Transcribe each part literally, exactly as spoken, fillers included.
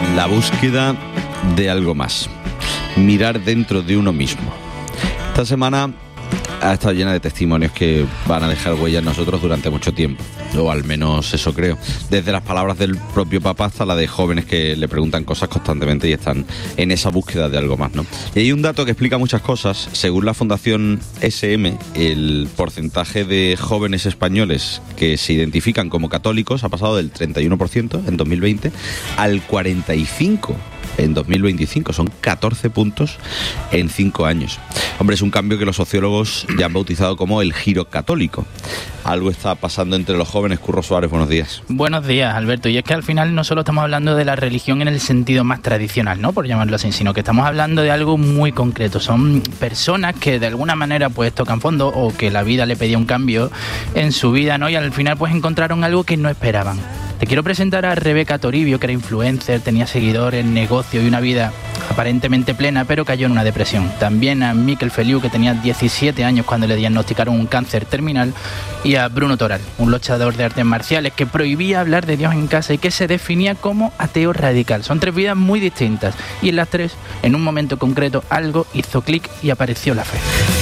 La búsqueda de algo más. Mirar dentro de uno mismo. Esta semana ha estado llena de testimonios que van a dejar huella en nosotros durante mucho tiempo, o al menos eso creo, desde las palabras del propio Papa hasta la de jóvenes que le preguntan cosas constantemente y están en esa búsqueda de algo más, ¿no? Y hay un dato que explica muchas cosas. Según la Fundación ese eme, el porcentaje de jóvenes españoles que se identifican como católicos ha pasado del treinta y uno por ciento en dos mil veinte al cuarenta y cinco por ciento en dos mil veinticinco. Son catorce puntos en cinco años. Hombre, es un cambio que los sociólogos ya han bautizado como el giro católico. Algo está pasando entre los jóvenes. Curro Suárez, buenos días. Buenos días, Alberto. Y es que al final no solo estamos hablando de la religión en el sentido más tradicional, ¿no?, por llamarlo así, sino que estamos hablando de algo muy concreto. Son personas que de alguna manera pues tocan fondo, o que la vida le pedía un cambio en su vida, ¿no?, y al final pues encontraron algo que no esperaban. Te quiero presentar a Rebeca Toribio, que era influencer, tenía seguidores, negocio y una vida aparentemente plena, pero cayó en una depresión. También a Miquel Feliu, que tenía diecisiete años cuando le diagnosticaron un cáncer terminal, y a Bruno Toral, un luchador de artes marciales que prohibía hablar de Dios en casa y que se definía como ateo radical. Son tres vidas muy distintas, y en las tres, en un momento concreto, algo hizo clic y apareció la fe.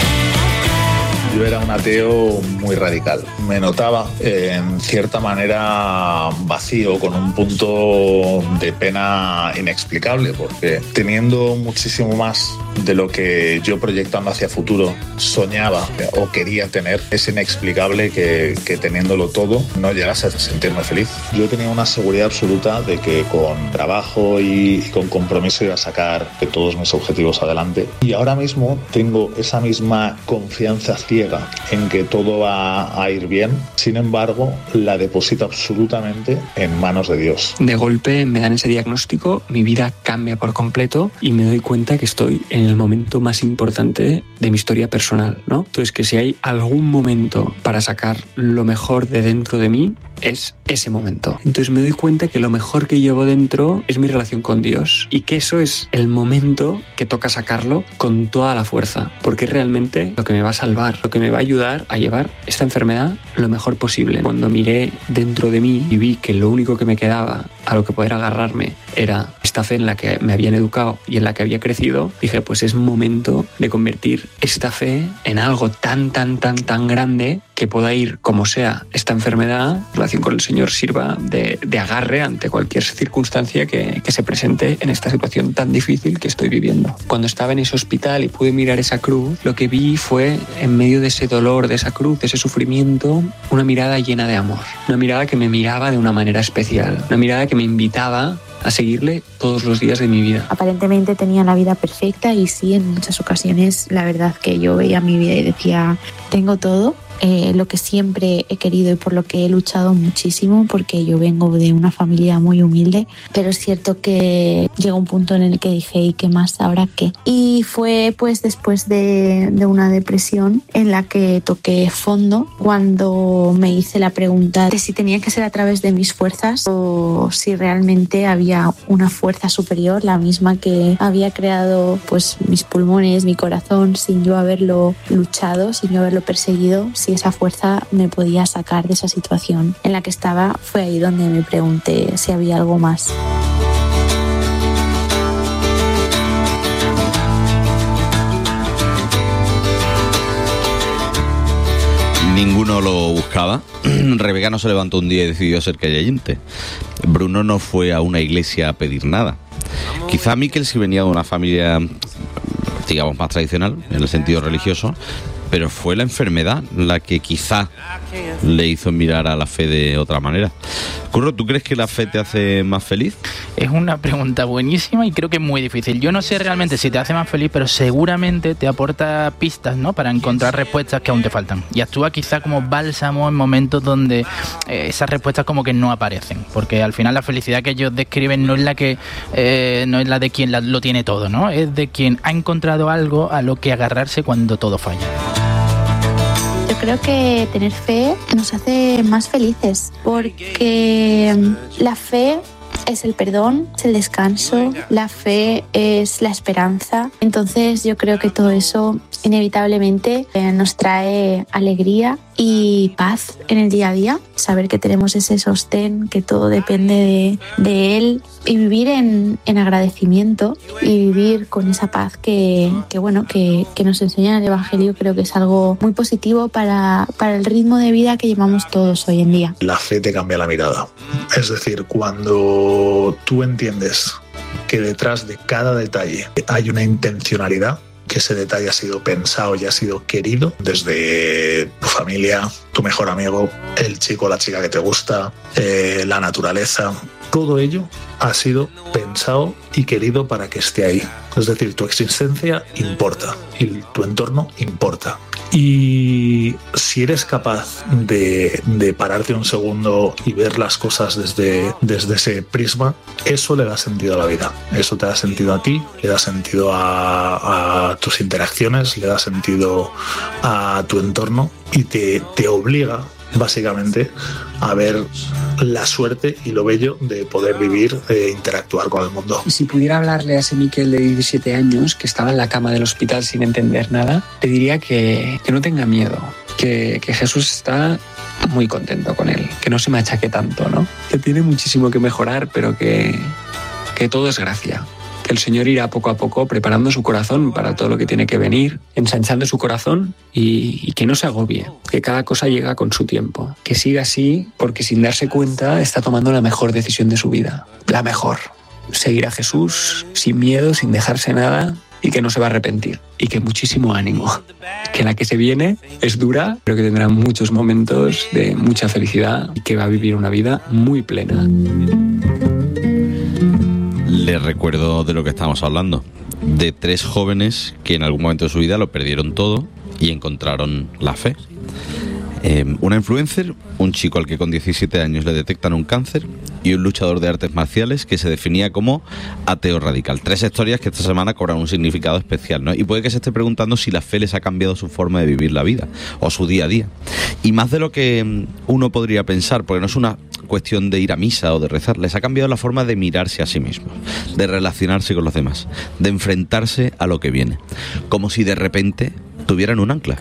Yo era un ateo muy radical. Me notaba, eh, en cierta manera, vacío, con un punto de pena inexplicable, porque teniendo muchísimo más de lo que yo, proyectando hacia futuro, soñaba o quería tener, es inexplicable que, que teniéndolo todo no llegase a sentirme feliz. Yo tenía una seguridad absoluta de que con trabajo y, y con compromiso iba a sacar de todos mis objetivos adelante. Y ahora mismo tengo esa misma confianza ciega en que todo va a ir bien. Sin embargo, la deposito absolutamente en manos de Dios. De golpe me dan ese diagnóstico, mi vida cambia por completo y me doy cuenta que estoy en el momento más importante de mi historia personal, ¿no? Entonces, que si hay algún momento para sacar lo mejor de dentro de mí, es ese momento. Entonces me doy cuenta que lo mejor que llevo dentro es mi relación con Dios, y que eso es el momento que toca sacarlo con toda la fuerza, porque es realmente lo que me va a salvar, lo que me va a ayudar a llevar esta enfermedad lo mejor posible. Cuando miré dentro de mí y vi que lo único que me quedaba a lo que poder agarrarme era esta fe en la que me habían educado y en la que había crecido, dije, pues es momento de convertir esta fe en algo tan, tan, tan, tan grande que pueda ir como sea esta enfermedad, relación con el Señor, sirva de, de agarre ante cualquier circunstancia que, que se presente en esta situación tan difícil que estoy viviendo. Cuando estaba en ese hospital y pude mirar esa cruz, lo que vi fue, en medio de ese dolor, de esa cruz, de ese sufrimiento, una mirada llena de amor. Una mirada que me miraba de una manera especial. Una mirada que me invitaba a seguirle todos los días de mi vida. Aparentemente tenía la vida perfecta, y sí, en muchas ocasiones la verdad que yo veía mi vida y decía, tengo todo. Eh, lo que siempre he querido y por lo que he luchado muchísimo, porque yo vengo de una familia muy humilde, pero es cierto que llegó un punto en el que dije, ¿y qué más? ¿Ahora qué? Y fue pues después de, de una depresión en la que toqué fondo, cuando me hice la pregunta de si tenía que ser a través de mis fuerzas o si realmente había una fuerza superior, la misma que había creado pues mis pulmones, mi corazón, sin yo haberlo luchado, sin yo haberlo perseguido. Si esa fuerza me podía sacar de esa situación en la que estaba. Fue ahí donde me pregunté si había algo más. Ninguno lo buscaba. Rebeca no se levantó un día y decidió ser creyente. Bruno no fue a una iglesia a pedir nada. Quizá Miquel sí venía de una familia, digamos, más tradicional en el sentido religioso, pero fue la enfermedad la que quizá le hizo mirar a la fe de otra manera. Curro, ¿tú crees que la fe te hace más feliz? Es una pregunta buenísima y creo que es muy difícil. Yo no sé realmente si te hace más feliz, pero seguramente te aporta pistas, ¿no?, para encontrar respuestas que aún te faltan. Y actúa quizá como bálsamo en momentos donde eh, esas respuestas como que no aparecen. Porque al final la felicidad que ellos describen no es la que eh, no es la de quien la, lo tiene todo, ¿no? Es de quien ha encontrado algo a lo que agarrarse cuando todo falla. Yo creo que tener fe nos hace más felices, porque la fe es el perdón, es el descanso, la fe es la esperanza. Entonces yo creo que todo eso inevitablemente eh, nos trae alegría y paz en el día a día, saber que tenemos ese sostén, que todo depende de, de Él, y vivir en, en agradecimiento y vivir con esa paz que, que, bueno, que, que nos enseña el Evangelio. Creo que es algo muy positivo para, para el ritmo de vida que llevamos todos hoy en día. La fe te cambia la mirada. Es decir, cuando tú entiendes que detrás de cada detalle hay una intencionalidad, que ese detalle ha sido pensado y ha sido querido desde tu familia, tu mejor amigo, el chico o la chica que te gusta, eh, la naturaleza. Todo ello ha sido pensado y querido para que esté ahí. Es decir, tu existencia importa y tu entorno importa. Y si eres capaz de, de pararte un segundo y ver las cosas desde, desde ese prisma, eso le da sentido a la vida. Eso te da sentido a ti, le da sentido a, a tus interacciones, le da sentido a tu entorno y te, te obliga básicamente a ver la suerte y lo bello de poder vivir e interactuar con el mundo. Si pudiera hablarle a ese Miquel de diecisiete años que estaba en la cama del hospital sin entender nada, le diría que, que no tenga miedo, que, que Jesús está muy contento con él, que no se machaque tanto, ¿no? Que tiene muchísimo que mejorar, pero que, que todo es gracia. Que el Señor irá poco a poco preparando su corazón para todo lo que tiene que venir, ensanchando su corazón y, y que no se agobie, que cada cosa llega con su tiempo, que siga así porque sin darse cuenta está tomando la mejor decisión de su vida, la mejor, seguir a Jesús sin miedo, sin dejarse nada y que no se va a arrepentir y que muchísimo ánimo, que la que se viene es dura, pero que tendrá muchos momentos de mucha felicidad y que va a vivir una vida muy plena. Les recuerdo de lo que estamos hablando, de tres jóvenes que en algún momento de su vida lo perdieron todo y encontraron la fe. Eh, una influencer, un chico al que con diecisiete años le detectan un cáncer y un luchador de artes marciales que se definía como ateo radical. Tres historias que esta semana cobran un significado especial, ¿no? Y puede que se esté preguntando si la fe les ha cambiado su forma de vivir la vida o su día a día. Y más de lo que uno podría pensar, porque no es una cuestión de ir a misa o de rezar, les ha cambiado la forma de mirarse a sí mismos, de relacionarse con los demás, de enfrentarse a lo que viene, como si de repente tuvieran un ancla.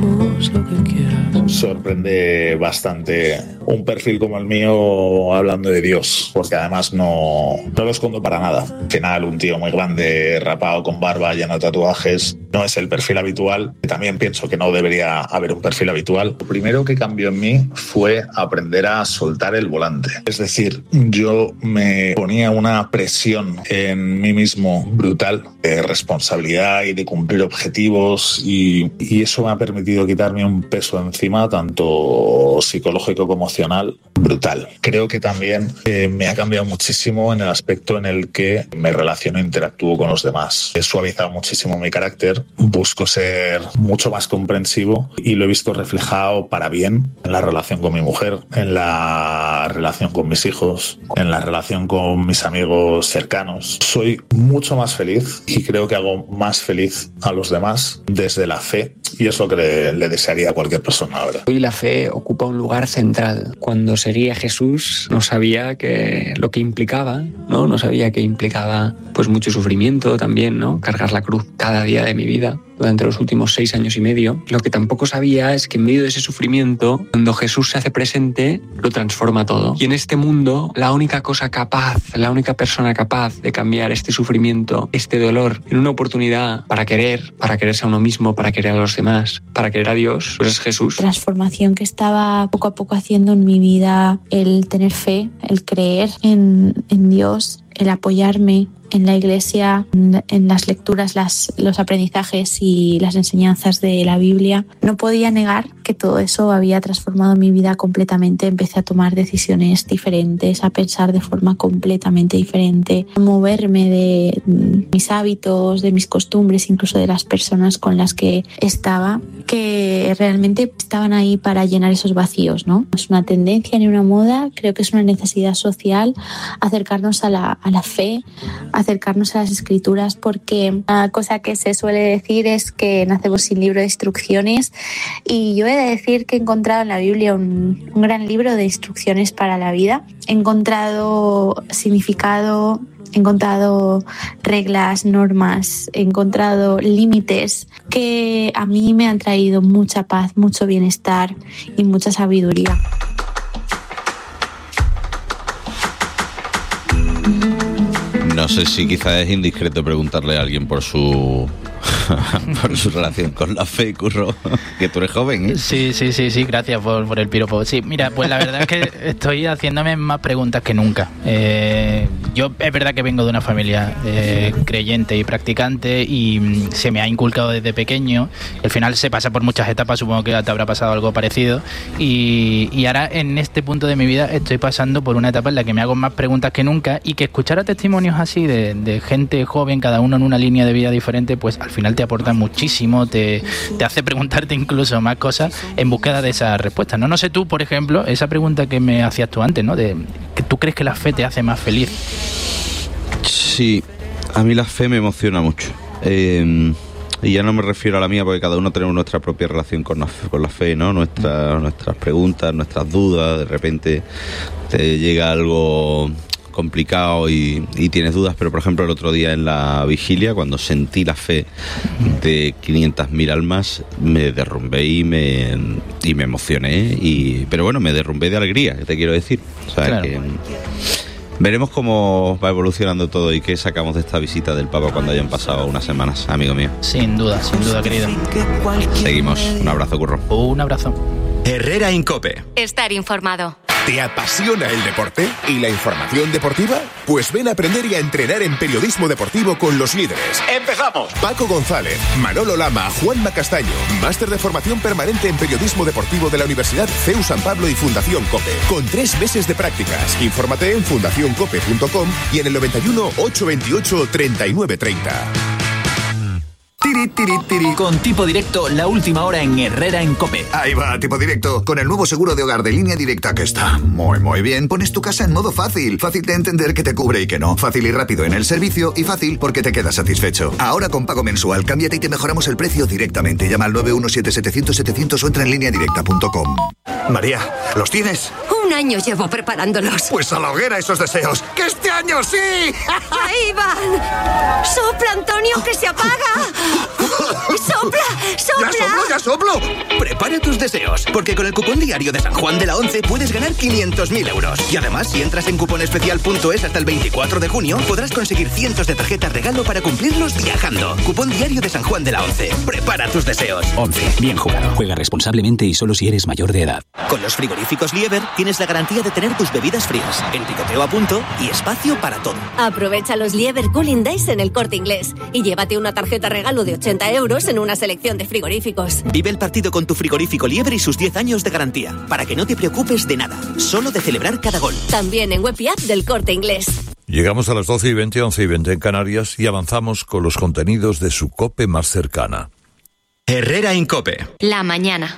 Sorprende bastante un perfil como el mío hablando de Dios, porque además no, no lo escondo para nada. Al final, un tío muy grande, rapado, con barba, lleno de tatuajes, no es el perfil habitual. También pienso que no debería haber un perfil habitual. Lo primero que cambió en mí fue aprender a soltar el volante. Es decir, yo me ponía una presión en mí mismo brutal de responsabilidad y de cumplir objetivos y, y eso me ha permitido quitarme un peso encima, tanto psicológico como emocional, brutal. Creo que también eh, me ha cambiado muchísimo en el aspecto en el que me relaciono e interactúo con los demás. He suavizado muchísimo mi carácter, busco ser mucho más comprensivo y lo he visto reflejado para bien en la relación con mi mujer, en la relación con mis hijos, en la relación con mis amigos cercanos. Soy mucho más feliz y creo que hago más feliz a los demás desde la fe y es lo que le, le desearía a cualquier persona, la verdad. Hoy la fe ocupa un lugar central. Cuando seguía a Jesús no sabía que lo que implicaba, ¿no? No sabía que implicaba pues mucho sufrimiento también, ¿no? Cargar la cruz cada día de mi vida durante los últimos seis años y medio. Lo que tampoco sabía es que en medio de ese sufrimiento, cuando Jesús se hace presente, lo transforma todo. Y en este mundo, la única cosa capaz, la única persona capaz de cambiar este sufrimiento, este dolor, en una oportunidad para querer, para quererse a uno mismo, para querer a los demás, para querer a Dios, pues es Jesús. Transformación que estaba poco a poco haciendo en mi vida, el tener fe, el creer en, en Dios, el apoyarme en la iglesia, en, en las lecturas, las, los aprendizajes y las enseñanzas de la Biblia. No podía negar que todo eso había transformado mi vida completamente. Empecé a tomar decisiones diferentes, a pensar de forma completamente diferente, a moverme de mis hábitos, de mis costumbres, incluso de las personas con las que estaba, que realmente estaban ahí para llenar esos vacíos, ¿no? No es una tendencia ni una moda, creo que es una necesidad social acercarnos a la, a la fe, acercarnos a las escrituras, porque una cosa que se suele decir es que nacemos sin libro de instrucciones y yo he de decir que he encontrado en la Biblia un, un gran libro de instrucciones para la vida. He encontrado significado he encontrado reglas, normas, he encontrado límites que a mí me han traído mucha paz, mucho bienestar y mucha sabiduría. No sé si quizás es indiscreto preguntarle a alguien por su por su relación con la fe, Curro, que tú eres joven, ¿eh? Sí, sí, sí, sí, gracias por, por el piropo. Sí, mira, pues la verdad es que estoy haciéndome más preguntas que nunca. Eh, yo es verdad que vengo de una familia eh, creyente y practicante y se me ha inculcado desde pequeño. Al final se pasa por muchas etapas, supongo que te habrá pasado algo parecido. Y, y ahora en este punto de mi vida estoy pasando por una etapa en la que me hago más preguntas que nunca y que escuchar a testimonios así de, de gente joven, cada uno en una línea de vida diferente, pues al final te aporta muchísimo, te, te hace preguntarte incluso más cosas en búsqueda de esas respuestas, ¿no? No sé tú, por ejemplo, esa pregunta que me hacías tú antes, ¿no? De que tú crees que la fe te hace más feliz. Sí, a mí la fe me emociona mucho. Eh, y ya no me refiero a la mía, porque cada uno tenemos nuestra propia relación con la fe, con la fe, ¿no? Nuestra, nuestras preguntas, nuestras dudas, de repente te llega algo complicado y, y tienes dudas, pero por ejemplo el otro día en la vigilia, cuando sentí la fe de quinientas mil almas, me derrumbé y me y me emocioné, y pero bueno, me derrumbé de alegría, te quiero decir. O sea, claro, que veremos cómo va evolucionando todo y qué sacamos de esta visita del Papa cuando hayan pasado unas semanas, amigo mío. Sin duda, sin duda, querido. Seguimos. Un abrazo, Curro. Un abrazo. Herrera Incope. Estar informado. ¿Te apasiona el deporte y la información deportiva? Pues ven a aprender y a entrenar en periodismo deportivo con los líderes. ¡Empezamos! Paco González, Manolo Lama, Juanma Castaño. Máster de formación permanente en periodismo deportivo de la Universidad C E U San Pablo y Fundación COPE. Con tres meses de prácticas. Infórmate en fundación cope punto com y en el noventa y uno, ochocientos veintiocho, treinta y nueve treinta. Tiri, tiri, tiri. Con Tipo Directo, la última hora en Herrera en COPE. Ahí va, Tipo Directo. Con el nuevo seguro de hogar de Línea Directa, que está muy, muy bien. Pones tu casa en modo fácil. Fácil de entender que te cubre y que no. Fácil y rápido en el servicio y fácil porque te quedas satisfecho. Ahora con pago mensual, cámbiate y te mejoramos el precio directamente. Llama al nueve uno siete setecientos setecientos o entra en línea directa punto com. María, ¿los tienes? Un año llevo preparándolos. Pues a la hoguera esos deseos. ¡Que este año sí! ¡Ahí van! ¡Sopla, Antonio, que se apaga! ¡Sopla! ¡Sopla! ¡Ya soplo, ya soplo! Prepara tus deseos, porque con el cupón diario de San Juan de la Once puedes ganar quinientos mil euros. Y además, si entras en cuponespecial punto es hasta el veinticuatro de junio, podrás conseguir cientos de tarjetas regalo para cumplirlos viajando. Cupón diario de San Juan de la Once. Prepara tus deseos. Once. Bien jugado. Juega responsablemente y solo si eres mayor de edad. Con los frigoríficos Lieber tienes la garantía de tener tus bebidas frías, en picoteo a punto y espacio para todo. Aprovecha los Lieber Cooling Days en el Corte Inglés y llévate una tarjeta regalo de ochenta euros en una selección de frigoríficos. Vive el partido con tu frigorífico Lieber y sus diez años de garantía, para que no te preocupes de nada, solo de celebrar cada gol. También en web y app del Corte Inglés. Llegamos a las doce y veinte, once y veinte en Canarias y avanzamos con los contenidos de su COPE más cercana. Herrera Incope. La mañana.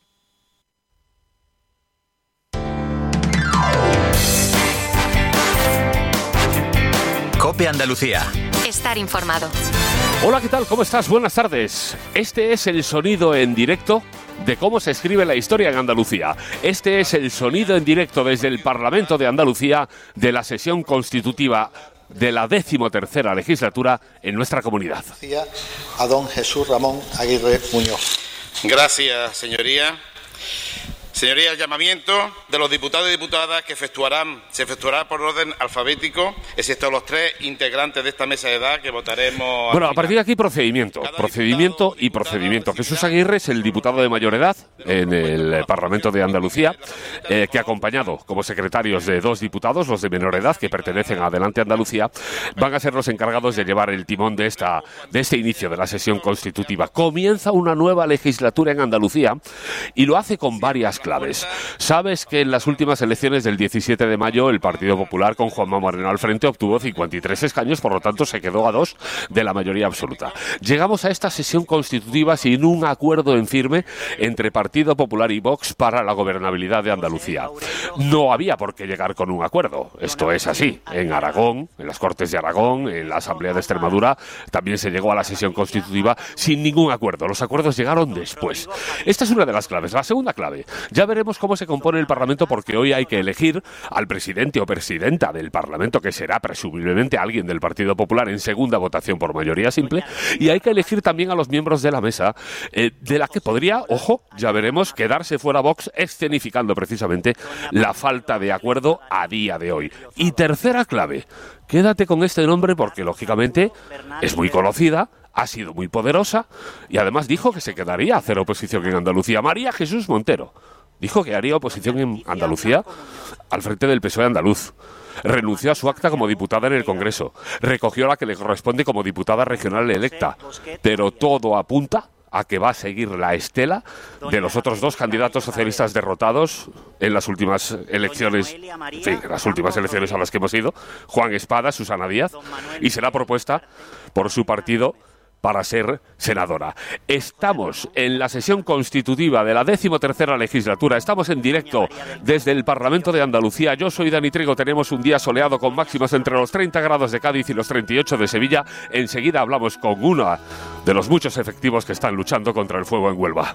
COPE Andalucía. Estar informado. Hola, ¿qué tal? ¿Cómo estás? Buenas tardes. Este es el sonido en directo de cómo se escribe la historia en Andalucía. Este es el sonido en directo desde el Parlamento de Andalucía de la sesión constitutiva de la decimotercera legislatura en nuestra comunidad. A don Jesús Ramón Aguirre Muñoz. Gracias, señoría. Señoría, el llamamiento de los diputados y diputadas que efectuarán, se efectuará por orden alfabético, excepto los tres integrantes de esta mesa de edad que votaremos. Bueno, a partir de aquí procedimiento, procedimiento y procedimiento. Jesús Aguirre es el diputado de mayor edad en el Parlamento de Andalucía, eh, que acompañado como secretarios de dos diputados, los de menor edad, que pertenecen a Adelante Andalucía, van a ser los encargados de llevar el timón de esta de este inicio de la sesión constitutiva. Comienza una nueva legislatura en Andalucía y lo hace con varias claves. Sabes que en las últimas elecciones del diecisiete de mayo el Partido Popular con Juanma Moreno al frente obtuvo cincuenta y tres escaños, por lo tanto se quedó a dos de la mayoría absoluta. Llegamos a esta sesión constitutiva sin un acuerdo en firme entre Partido Popular y Vox para la gobernabilidad de Andalucía. No había por qué llegar con un acuerdo. Esto es así. En Aragón, en las Cortes de Aragón, en la Asamblea de Extremadura, también se llegó a la sesión constitutiva sin ningún acuerdo. Los acuerdos llegaron después. Esta es una de las claves. La segunda clave. Ya veremos cómo se compone el Parlamento, porque hoy hay que elegir al presidente o presidenta del Parlamento, que será presumiblemente alguien del Partido Popular en segunda votación por mayoría simple, y hay que elegir también a los miembros de la mesa, eh, de la que podría, ojo, ya veremos, quedarse fuera Vox, escenificando precisamente la falta de acuerdo a día de hoy. Y tercera clave, quédate con este nombre porque lógicamente es muy conocida, ha sido muy poderosa y además dijo que se quedaría a hacer oposición en Andalucía. María Jesús Montero dijo que haría oposición en Andalucía al frente del P S O E andaluz. Renunció a su acta como diputada en el Congreso, recogió la que le corresponde como diputada regional electa, pero todo apunta a que va a seguir la estela de los otros dos candidatos socialistas derrotados en las últimas elecciones, en fin, las últimas elecciones a las que hemos ido, Juan Espada, Susana Díaz, y será propuesta por su partido para ser senadora. Estamos en la sesión constitutiva de la decimotercera legislatura. Estamos en directo desde el Parlamento de Andalucía. Yo soy Dani Trigo. Tenemos un día soleado con máximas entre los treinta grados de Cádiz y los treinta y ocho de Sevilla. Enseguida hablamos con uno de los muchos efectivos que están luchando contra el fuego en Huelva.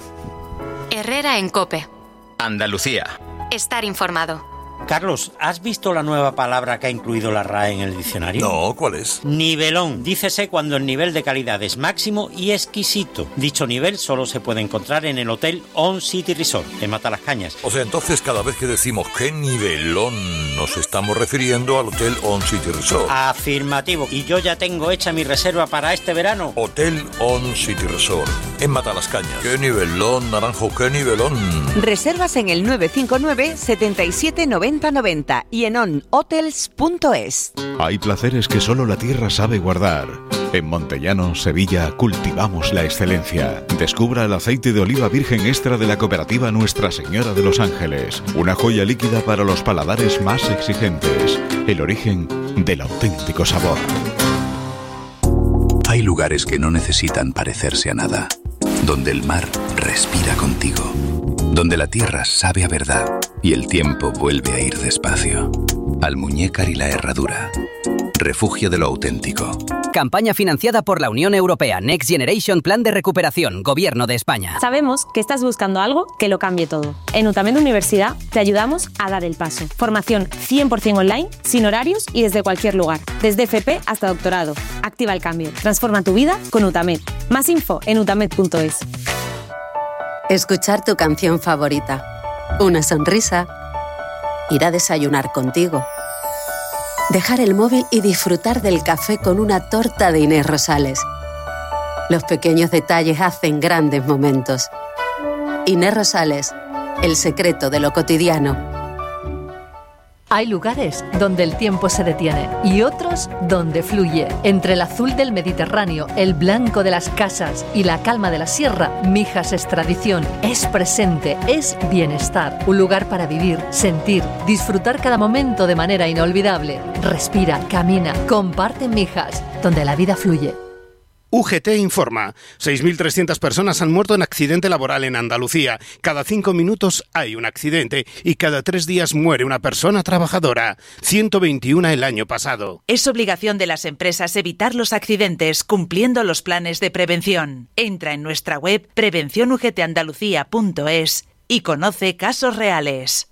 Herrera en COPE. Andalucía. Estar informado. Carlos, ¿has visto la nueva palabra que ha incluido la R A E en el diccionario? No, ¿cuál es? Nivelón. Dícese cuando el nivel de calidad es máximo y exquisito. Dicho nivel solo se puede encontrar en el Hotel On City Resort, en Matalascañas. O sea, entonces cada vez que decimos qué nivelón, nos estamos refiriendo al Hotel On City Resort. Afirmativo. Y yo ya tengo hecha mi reserva para este verano. Hotel On City Resort, en Matalascañas. Qué nivelón, Naranjo, qué nivelón. Reservas en el nueve cinco nueve, setenta y siete, noventa noventa y en on hotels punto es. Hay placeres que solo la tierra sabe guardar. En Montellano, Sevilla, cultivamos la excelencia. Descubra el aceite de oliva virgen extra de la cooperativa Nuestra Señora de los Ángeles. Una joya líquida para los paladares más exigentes. El origen del auténtico sabor. Hay lugares que no necesitan parecerse a nada. Donde el mar respira contigo. Donde la tierra sabe a verdad y el tiempo vuelve a ir despacio. Almuñécar y la Herradura. Refugio de lo auténtico. Campaña financiada por la Unión Europea. Next Generation Plan de Recuperación. Gobierno de España. Sabemos que estás buscando algo que lo cambie todo. En UTAMED Universidad te ayudamos a dar el paso. Formación cien por ciento online, sin horarios y desde cualquier lugar. Desde F P hasta doctorado. Activa el cambio. Transforma tu vida con UTAMED. Más info en utamed punto es. Escuchar tu canción favorita. Una sonrisa. Ir a desayunar contigo. Dejar el móvil y disfrutar del café con una torta de Inés Rosales. Los pequeños detalles hacen grandes momentos. Inés Rosales, el secreto de lo cotidiano. Hay lugares donde el tiempo se detiene y otros donde fluye. Entre el azul del Mediterráneo, el blanco de las casas y la calma de la sierra, Mijas es tradición, es presente, es bienestar. Un lugar para vivir, sentir, disfrutar cada momento de manera inolvidable. Respira, camina, comparte en Mijas, donde la vida fluye. U G T informa. seis mil trescientas personas han muerto en accidente laboral en Andalucía. Cada cinco minutos hay un accidente y cada tres días muere una persona trabajadora. ciento veintiuno el año pasado. Es obligación de las empresas evitar los accidentes cumpliendo los planes de prevención. Entra en nuestra web prevención u g t andalucía punto es y conoce casos reales.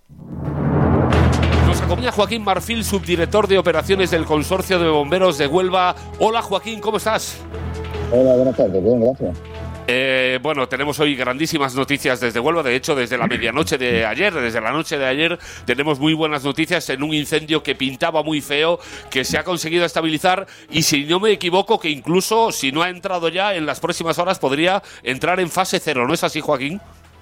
Nos acompaña Joaquín Marfil, subdirector de operaciones del Consorcio de Bomberos de Huelva. Hola Joaquín, ¿cómo estás? Hola, buenas tardes, bien, gracias. Eh, bueno, tenemos hoy grandísimas noticias desde Huelva. De hecho, desde la medianoche de ayer, desde la noche de ayer, tenemos muy buenas noticias en un incendio que pintaba muy feo, que se ha conseguido estabilizar y, si no me equivoco, que incluso, si no ha entrado ya, en las próximas horas podría entrar en fase cero. ¿No es así, Joaquín?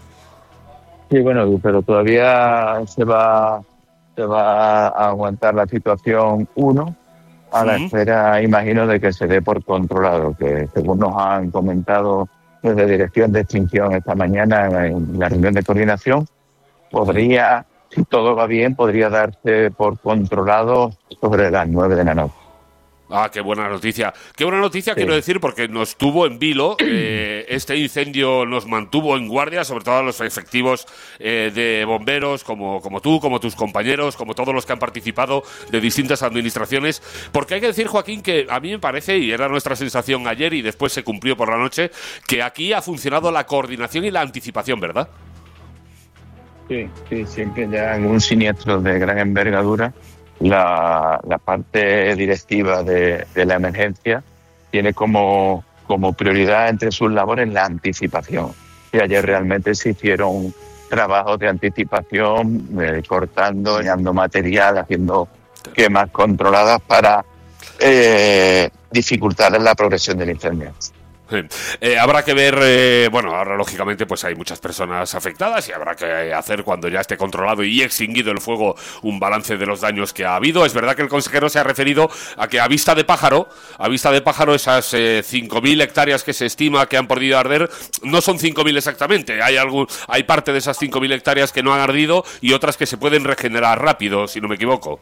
Sí, bueno, pero todavía se va, se va a aguantar la situación uno. A la sí. espera, imagino, de que se dé por controlado, que según nos han comentado desde Dirección de Extinción esta mañana en la reunión de coordinación, podría, si todo va bien, podría darse por controlado sobre las nueve de la noche. Ah, qué buena noticia. Qué buena noticia, sí. Quiero decir, porque nos tuvo en vilo. Eh, este incendio nos mantuvo en guardia, sobre todo a los efectivos eh, de bomberos, como, como tú, como tus compañeros, como todos los que han participado de distintas administraciones. Porque hay que decir, Joaquín, que a mí me parece, y era nuestra sensación ayer y después se cumplió por la noche, que aquí ha funcionado la coordinación y la anticipación, ¿verdad? Sí, sí, siempre ya en un siniestro de gran envergadura, la, la parte directiva de, de la emergencia tiene como, como prioridad entre sus labores la anticipación. Y ayer realmente se hicieron trabajos de anticipación, eh, cortando, dañando material, haciendo quemas controladas para eh, dificultar la progresión del incendio. Eh, habrá que ver, eh, bueno, ahora lógicamente pues hay muchas personas afectadas y habrá que hacer cuando ya esté controlado y extinguido el fuego un balance de los daños que ha habido. Es verdad que el consejero se ha referido a que a vista de pájaro, a vista de pájaro esas eh, cinco mil hectáreas que se estima que han podido arder, no son cinco mil exactamente, hay algún, hay parte de esas cinco mil hectáreas que no han ardido y otras que se pueden regenerar rápido, si no me equivoco.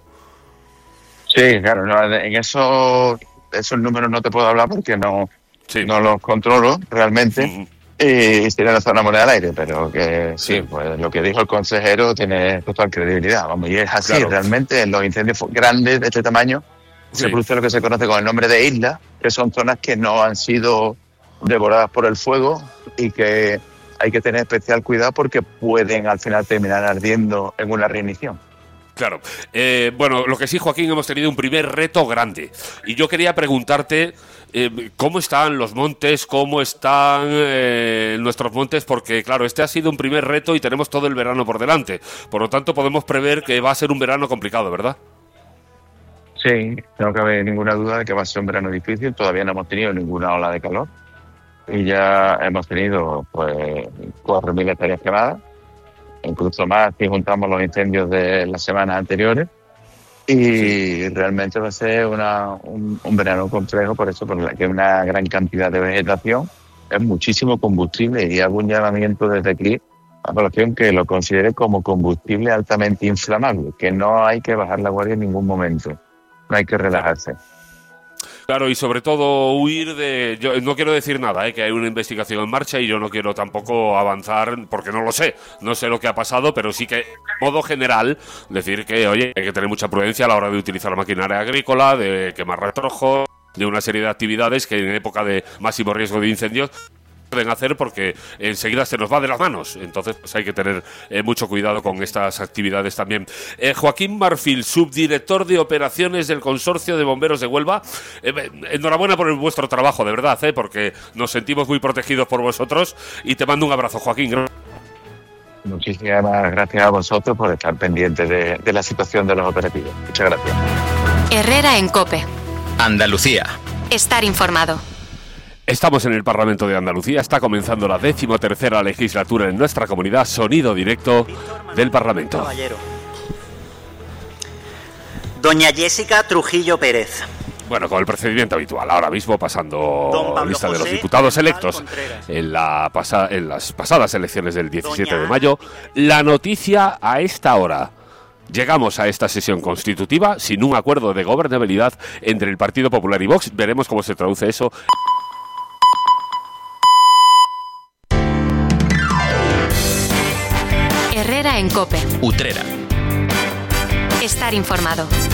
Sí, claro, no, en eso, esos números no te puedo hablar porque no... Sí. No los controlo realmente uh-huh. y sería la zona moneda al aire, pero que sí, sí, pues lo que dijo el consejero tiene total credibilidad, vamos, y es así, claro. Realmente en los incendios grandes de este tamaño sí. Se produce lo que se conoce con el nombre de islas, que son zonas que no han sido devoradas por el fuego y que hay que tener especial cuidado porque pueden al final terminar ardiendo en una reignición. Claro. Eh, bueno, lo que sí, Joaquín, hemos tenido un primer reto grande. Y yo quería preguntarte eh, cómo están los montes, cómo están eh, nuestros montes, porque, claro, este ha sido un primer reto y tenemos todo el verano por delante. Por lo tanto, podemos prever que va a ser un verano complicado, ¿verdad? Sí, no cabe ninguna duda de que va a ser un verano difícil. Todavía no hemos tenido ninguna ola de calor. Y ya hemos tenido, pues, cuatro mil hectáreas quemadas. Incluso más si juntamos los incendios de las semanas anteriores y sí. Realmente va a ser una, un, un verano complejo por eso, porque hay una gran cantidad de vegetación, es muchísimo combustible y hago un llamamiento desde aquí a la población que lo considere como combustible altamente inflamable, que no hay que bajar la guardia en ningún momento, no hay que relajarse. Claro, y sobre todo huir de... Yo no quiero decir nada, ¿eh? Que hay una investigación en marcha y yo no quiero tampoco avanzar porque no lo sé. No sé lo que ha pasado, pero sí que, de modo general, decir que, oye, hay que tener mucha prudencia a la hora de utilizar la maquinaria agrícola, de quemar rastrojos, de una serie de actividades que en época de máximo riesgo de incendios pueden hacer porque enseguida se nos va de las manos. Entonces pues hay que tener eh, mucho cuidado con estas actividades también. Eh, Joaquín Marfil, subdirector de operaciones del Consorcio de Bomberos de Huelva. Eh, enhorabuena por el, vuestro trabajo, de verdad, eh, porque nos sentimos muy protegidos por vosotros y te mando un abrazo, Joaquín. Muchísimas gracias a vosotros por estar pendientes de, de la situación de los operativos. Muchas gracias. Herrera en COPE. Andalucía. Estar informado. Estamos en el Parlamento de Andalucía, está comenzando la decimotercera legislatura en nuestra comunidad, sonido directo del Parlamento. Caballero. Doña Jessica Trujillo Pérez. Bueno, con el procedimiento habitual, ahora mismo pasando lista de los diputados electos en, la pasa, en las pasadas elecciones del diecisiete de mayo, la noticia a esta hora. Llegamos a esta sesión constitutiva sin un acuerdo de gobernabilidad entre el Partido Popular y Vox. Veremos cómo se traduce eso. Herrera en COPE. Utrera. Estar informado.